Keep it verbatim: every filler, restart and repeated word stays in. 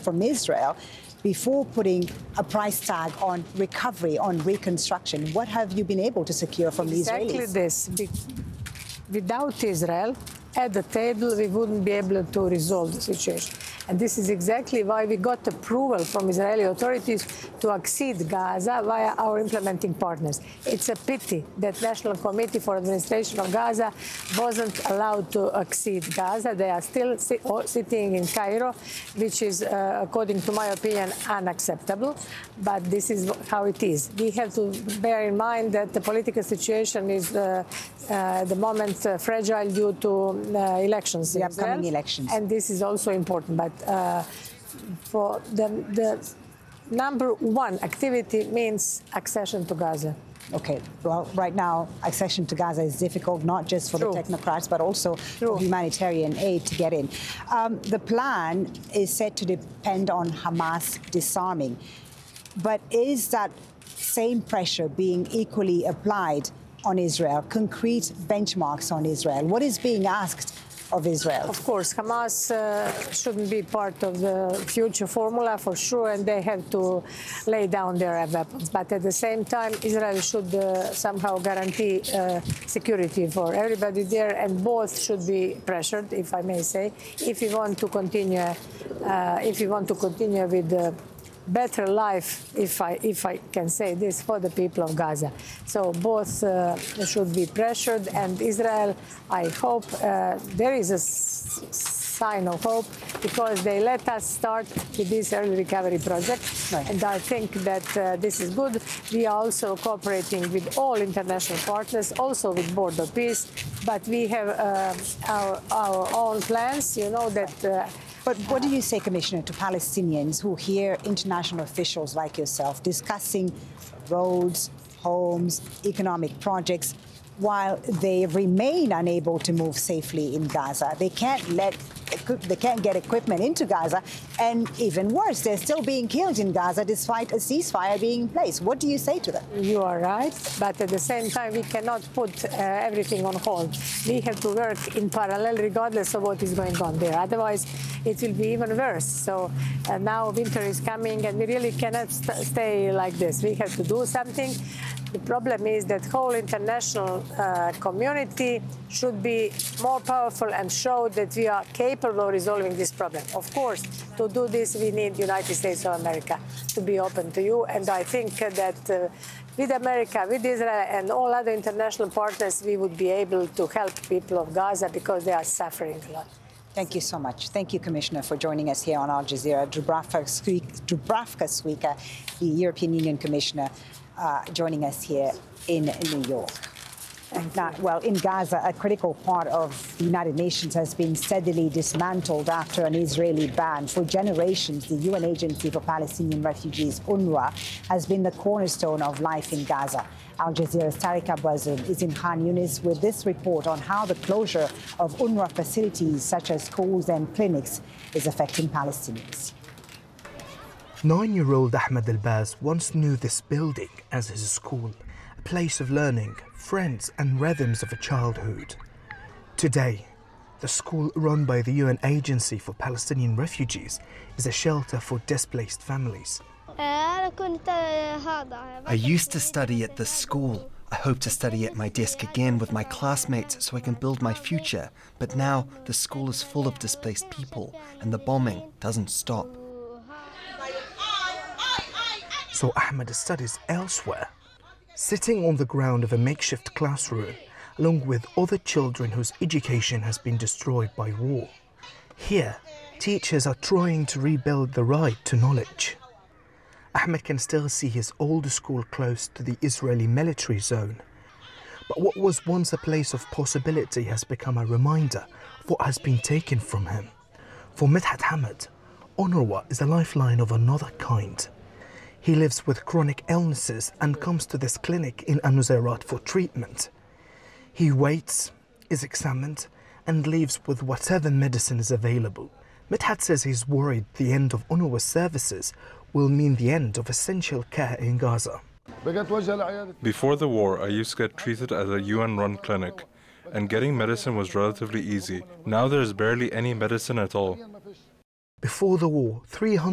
from Israel before putting a price tag on recovery, on reconstruction. What have you been able to secure from exactly the Israelis? Exactly this. Without Israel at the table, we wouldn't be able to resolve the situation. And this is exactly why we got approval from Israeli authorities to accede Gaza via our implementing partners. It's a pity that National Committee for Administration of Gaza wasn't allowed to accede Gaza. They are still sit sitting in Cairo, which is, uh, according to my opinion, unacceptable. But this is how it is. We have to bear in mind that the political situation is, uh, uh, at the moment, uh, fragile due to uh, elections. The upcoming Israel. elections. And this is also important. But uh, for the, the number one activity means accession to Gaza. Okay, well, right now, accession to Gaza is difficult, not just for True. the technocrats, but also True. for humanitarian aid to get in. Um, the plan is said to depend on Hamas disarming. But is that same pressure being equally applied on Israel, concrete benchmarks on Israel? What is being asked of Israel? Of course, Hamas uh, shouldn't be part of the future formula for sure, and they have to lay down their weapons. But at the same time, Israel should uh, somehow guarantee uh, security for everybody there, and both should be pressured, if I may say, if we want to continue, uh, if we want to continue with the better life, if I, if I can say this, for the people of Gaza. So both uh, should be pressured, and Israel, I hope, uh, there is a s sign of hope, because they let us start with this early recovery project, right. And I think that uh, this is good. We are also cooperating with all international partners, also with Board of Peace, but we have uh, our, our own plans, you know, that uh, But what do you say, Commissioner, to Palestinians who hear international officials like yourself discussing roads, homes, economic projects, while they remain unable to move safely in Gaza? They can't let, they can't get equipment into Gaza, and even worse, they're still being killed in Gaza despite a ceasefire being in place. What do you say to them? You are right, but at the same time, we cannot put uh, everything on hold. We have to work in parallel regardless of what is going on there. Otherwise, it will be even worse. So uh, now winter is coming, and we really cannot st stay like this. We have to do something. The problem is that whole international uh, community should be more powerful and show that we are capable of resolving this problem. Of course, to do this, we need the United States of America to be open to you. And I think that uh, with America, with Israel, and all other international partners, we would be able to help people of Gaza, because they are suffering a lot. Thank you so much. Thank you, Commissioner, for joining us here on Al Jazeera. Dubravka Suica, the European Union Commissioner, uh, joining us here in New York. Now, well, in Gaza, a critical part of the United Nations has been steadily dismantled after an Israeli ban. For generations, the U N Agency for Palestinian Refugees, UNRWA, has been the cornerstone of life in Gaza. Al Jazeera's Tariq Abwazir is in Khan Yunis with this report on how the closure of UNRWA facilities, such as schools and clinics, is affecting Palestinians. Nine-year-old Ahmed Elbaz once knew this building as his school, a place of learning, friends and rhythms of a childhood. Today, the school run by the U N Agency for Palestinian Refugees is a shelter for displaced families. I used to study at this school. I hope to study at my desk again with my classmates so I can build my future. But now the school is full of displaced people and the bombing doesn't stop. So Ahmed studies elsewhere, sitting on the ground of a makeshift classroom, along with other children whose education has been destroyed by war. Here, teachers are trying to rebuild the right to knowledge. Ahmed can still see his old school close to the Israeli military zone. But what was once a place of possibility has become a reminder of what has been taken from him. For Midhat Hamad, UNRWA is a lifeline of another kind. He lives with chronic illnesses and comes to this clinic in An-Nusayrat for treatment. He waits, is examined, and leaves with whatever medicine is available. Midhat says he's worried the end of UNRWA's services will mean the end of essential care in Gaza. Before the war, I used to get treated at a U N-run clinic, and getting medicine was relatively easy. Now there's barely any medicine at all. Before the war, three hundred